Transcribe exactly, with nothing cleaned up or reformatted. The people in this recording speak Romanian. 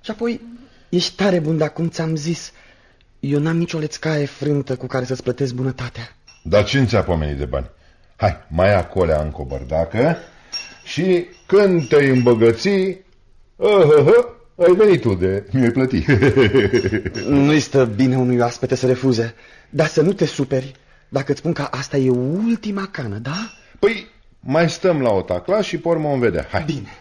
Și apoi, ești tare bun, dar cum ți-am zis, eu n-am nicio lețcaie frântă cu care să-ți plătesc bunătatea. Dar cine ți-a pomenit de bani? Hai, mai ia colea încă o bărdacă și când te-ai îmbogăți, uh, uh, uh, ai venit tu de mi-ai plătit. Nu-i stă bine unui oaspete să refuze, dar să nu te superi dacă îți spun că asta e ultima cană, da? Păi, mai stăm la o tacla și pe urmă vom vedea. Hai. Bine.